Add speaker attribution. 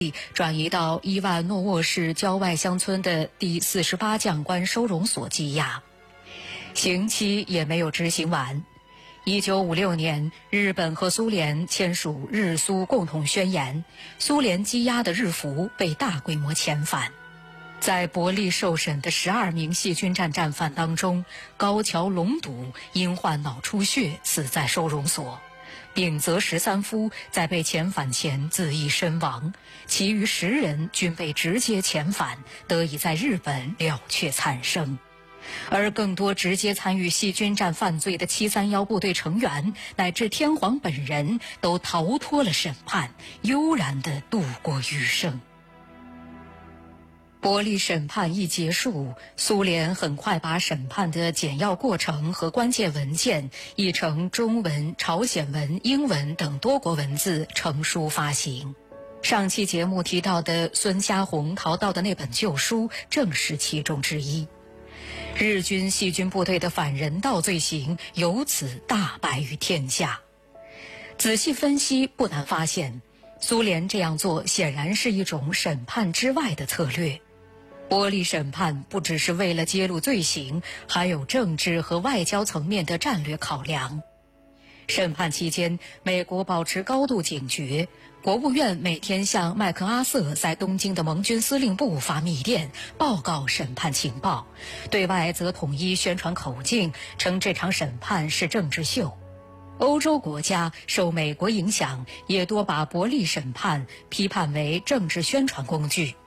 Speaker 1: 转移到伊万诺沃市郊外乡村的第48将官收容所羁押，刑期也没有执行完。1956年，日本和苏联签署日苏共同宣言，苏联羁押的日俘被大规模遣返。在伯利受审的12名细菌战战犯当中，高桥隆笃因患脑出血死在收容所，丙泽13夫在被遣返前自缢身亡，其余10人均被直接遣返，得以在日本了却惨生。而更多直接参与细菌战犯罪的731部队成员乃至天皇本人都逃脱了审判，悠然地度过余生。伯利审判一结束，苏联很快把审判的简要过程和关键文件译成中文、朝鲜文、英文等多国文字成书发行。上期节目提到的孙家红逃到的那本旧书正是其中之一。日军细菌部队的反人道罪行由此大白于天下。仔细分析，不难发现，苏联这样做显然是一种审判之外的策略。伯利审判不只是为了揭露罪行，还有政治和外交层面的战略考量。审判期间，美国保持高度警觉，国务院每天向麦克阿瑟在东京的盟军司令部发密电，报告审判情报，对外则统一宣传口径，称这场审判是政治秀。欧洲国家受美国影响，也多把伯利审判批判为政治宣传工具。